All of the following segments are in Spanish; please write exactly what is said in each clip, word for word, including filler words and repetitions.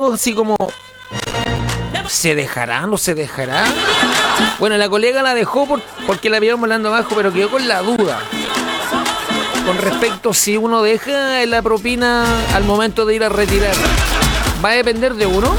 todos así como, ¿se dejará? ¿No se dejará? Bueno, la colega la dejó por, porque la vieron volando abajo, pero quedó con la duda con respecto si uno deja la propina al momento de ir a retirar. ¿Va a depender de uno?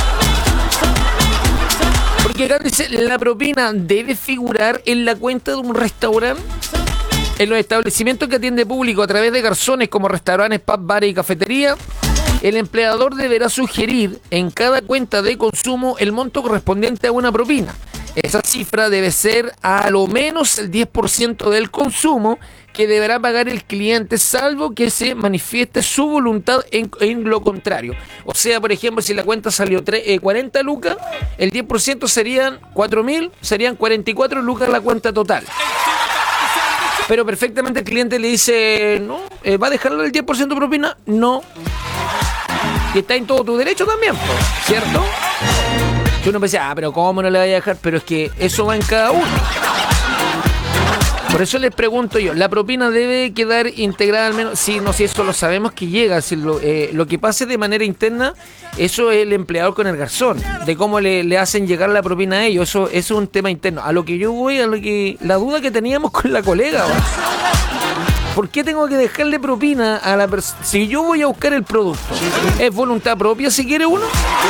Porque acá dice, la propina debe figurar en la cuenta de un restaurante. En los establecimientos que atiende público a través de garzones como restaurantes, pub, bares y cafetería, el empleador deberá sugerir en cada cuenta de consumo el monto correspondiente a una propina. Esa cifra debe ser a lo menos el diez por ciento del consumo que deberá pagar el cliente, salvo que se manifieste su voluntad en, en lo contrario. O sea, por ejemplo, si la cuenta salió tre- eh, cuarenta lucas, el diez por ciento serían cuatro mil, serían cuarenta y cuatro lucas la cuenta total. Pero perfectamente el cliente le dice, no, eh, ¿va a dejarlo el diez por ciento propina? No. Y está en todo tu derecho también, ¿cierto? Que uno piensa, ah, pero ¿cómo no le vaya a dejar? Pero es que eso va en cada uno. Por eso les pregunto yo, ¿la propina debe quedar integrada al menos? Sí, no, si eso lo sabemos que llega. Si lo, eh, lo que pase de manera interna, eso es el empleador con el garzón, de cómo le, le hacen llegar la propina a ellos. Eso, eso es un tema interno. A lo que yo voy, a lo que la duda que teníamos con la colega, ¿va? ¿Por qué tengo que dejarle propina a la persona? Si yo voy a buscar el producto, ¿es voluntad propia si quiere uno?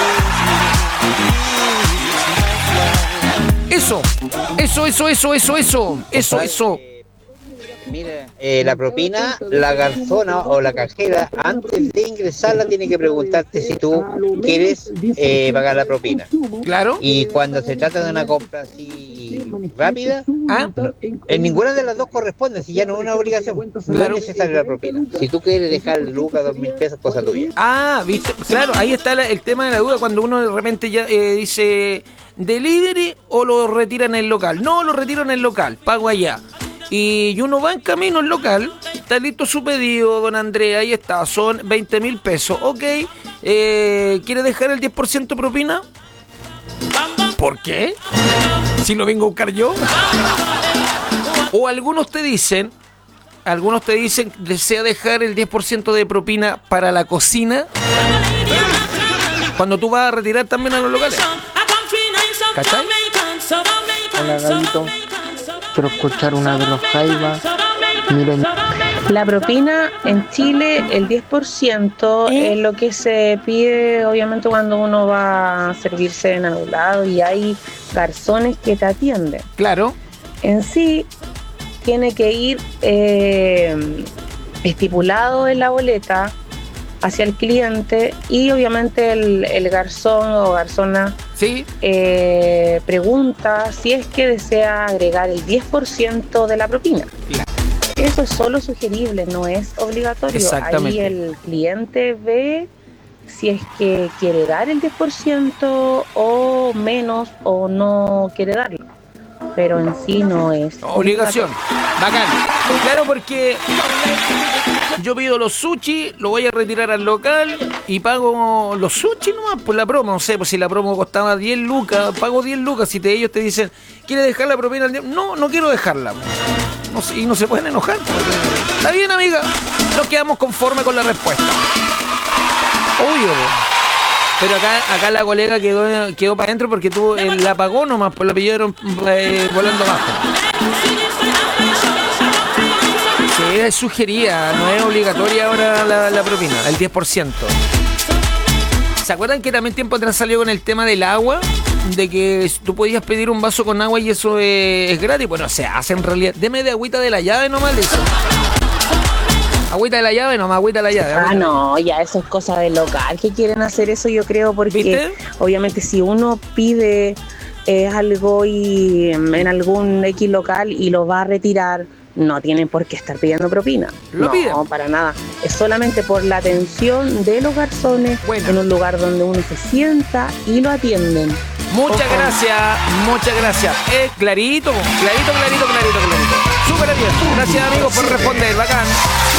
Eso, eso, eso, eso, eso, eso, eso, eso. Mira, eh, la propina, la garzona o la cajera, antes de ingresarla, tiene que preguntarte si tú quieres eh, pagar la propina. Claro. Y cuando se trata de una compra así rápida, ¿ah? no, en ninguna de las dos corresponde, si ya no es una obligación, no es necesaria la propina. Si tú quieres dejar lucas, dos mil pesos, cosa tuya. Ah, viste, claro, ahí está la, el tema de la duda, cuando uno de repente ya eh, dice, ¿delivery o lo retira en el local? No, lo retiro en el local, pago allá. Y uno va en camino al local, está listo su pedido, don Andrea, ahí está, son veinte mil pesos. Ok, eh, ¿quiere dejar el diez por ciento propina? ¿Por qué? Si lo vengo a buscar yo. O algunos te dicen, algunos te dicen, ¿desea dejar el diez por ciento de propina para la cocina? Cuando tú vas a retirar también a los locales. ¿Cachai? Hola, Gabito. Quiero escuchar una de los Jaivas. Miren. La propina en Chile, el diez por ciento ¿Eh? es lo que se pide, obviamente, cuando uno va a servirse en algún lado y hay garzones que te atienden. Claro. En sí, tiene que ir eh, estipulado en la boleta hacia el cliente y obviamente el, el garzón o garzona ¿sí? eh, pregunta si es que desea agregar el diez por ciento de la propina. Claro. Eso es solo sugerible, no es obligatorio. Exactamente. Ahí el cliente ve si es que quiere dar el diez por ciento o menos o no quiere darlo. Pero en sí no es obligación. Bacán. Claro, porque yo pido los sushi, lo voy a retirar al local y pago los sushi nomás por la promo. No sé, pues si la promo costaba diez lucas, pago diez lucas. Si te, ellos te dicen, ¿quieres dejar la propina al día? No, no quiero dejarla. No, y no se pueden enojar. Está bien, amiga. Nos quedamos conformes con la respuesta. Obvio. Pero acá, acá la colega quedó, quedó para adentro porque tuvo, eh, la pagó nomás, pues la pillaron eh, volando abajo. Sí, es sugerida, no es obligatoria ahora la, la propina, el diez por ciento. ¿Se acuerdan que también tiempo atrás salió con el tema del agua? De que tú podías pedir un vaso con agua y eso es, es gratis. Bueno, se hace en realidad. Deme de agüita de la llave nomás, dice. Agüita de la llave, nomás, agüita de la llave. Ah, no, ya eso es cosa del local que quieren hacer eso, yo creo, porque ¿viste? Obviamente si uno pide eh, algo y en algún X local y lo va a retirar, no tienen por qué estar pidiendo propina. ¿Lo no, piden? para nada. Es solamente por la atención de los garzones bueno. en un lugar donde uno se sienta y lo atienden. Muchas Ojo. gracias, muchas gracias. Es eh, clarito, clarito, clarito, clarito, clarito. Súper bien. Gracias, amigos, por responder. Bacán.